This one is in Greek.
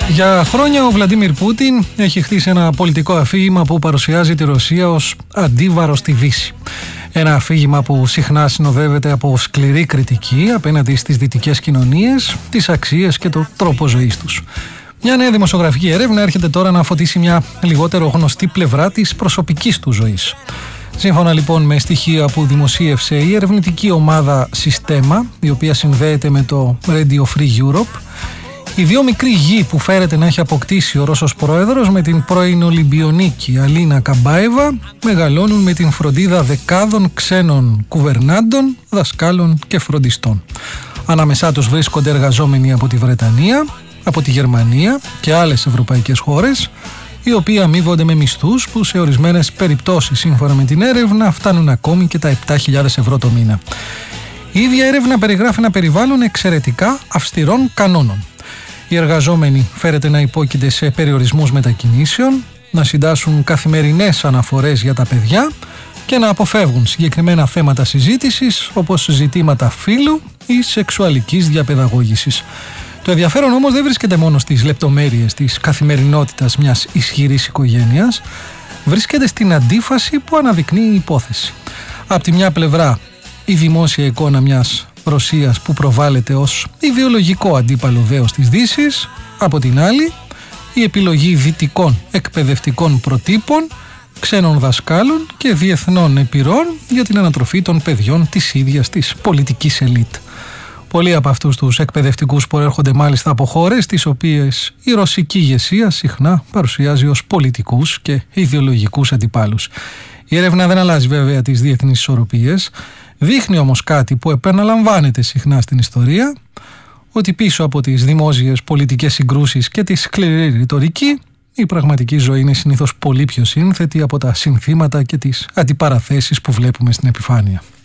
Για χρόνια ο Βλαντίμιρ Πούτιν έχει χτίσει ένα πολιτικό αφήγημα που παρουσιάζει τη Ρωσία ως αντίβαρο στη Δύση. Ένα αφήγημα που συχνά συνοδεύεται από σκληρή κριτική απέναντι στις δυτικές κοινωνίες, τις αξίες και το τρόπο ζωής τους. Μια νέα δημοσιογραφική έρευνα έρχεται τώρα να φωτίσει μια λιγότερο γνωστή πλευρά της προσωπικής του ζωής. Σύμφωνα λοιπόν με στοιχεία που δημοσίευσε η ερευνητική ομάδα Συστέμα, η οποία συνδέεται με το Radio Free Europe, οι δύο μικροί γη που φέρεται να έχει αποκτήσει ο Ρώσος πρόεδρος με την πρώην Ολυμπιονίκη Αλίνα Καμπάεβα μεγαλώνουν με την φροντίδα δεκάδων ξένων κουβερνάντων, δασκάλων και φροντιστών. Ανάμεσά τους βρίσκονται εργαζόμενοι από τη Βρετανία, από τη Γερμανία και άλλες ευρωπαϊκές χώρες, οι οποίοι αμείβονται με μισθούς που σε ορισμένες περιπτώσεις, σύμφωνα με την έρευνα, φτάνουν ακόμη και τα 7.000 ευρώ το μήνα. Η ίδια έρευνα περιγράφει ένα περιβάλλον εξαιρετικά αυστηρών κανόνων. Οι εργαζόμενοι φέρεται να υπόκεινται σε περιορισμούς μετακινήσεων, να συντάσσουν καθημερινές αναφορές για τα παιδιά και να αποφεύγουν συγκεκριμένα θέματα συζήτησης όπως ζητήματα φύλου ή σεξουαλικής διαπαιδαγώγησης. Το ενδιαφέρον όμως δεν βρίσκεται μόνο στις λεπτομέρειες της καθημερινότητας μιας ισχυρής οικογένειας, βρίσκεται στην αντίφαση που αναδεικνύει η υπόθεση. Από τη μια πλευρά, η δημόσια εικόνα μιας Ρωσίας που προβάλλεται ως ιδεολογικό αντίπαλο δέος της Δύσης, από την άλλη, η επιλογή δυτικών εκπαιδευτικών προτύπων, ξένων δασκάλων και διεθνών επιρρών για την ανατροφή των παιδιών της ίδιας της πολιτικής ελίτ. Πολλοί από αυτούς τους εκπαιδευτικούς προέρχονται μάλιστα από χώρες τις οποίες η ρωσική ηγεσία συχνά παρουσιάζει ως πολιτικούς και ιδεολογικούς αντιπάλους. Η έρευνα δεν αλλάζει βέβαια τις διεθνείς ισορροπίες, δείχνει όμως κάτι που επαναλαμβάνεται συχνά στην ιστορία, ότι πίσω από τις δημόσιες πολιτικές συγκρούσεις και τη σκληρή ρητορική, η πραγματική ζωή είναι συνήθως πολύ πιο σύνθετη από τα συνθήματα και τις αντιπαραθέσεις που βλέπουμε στην επιφάνεια.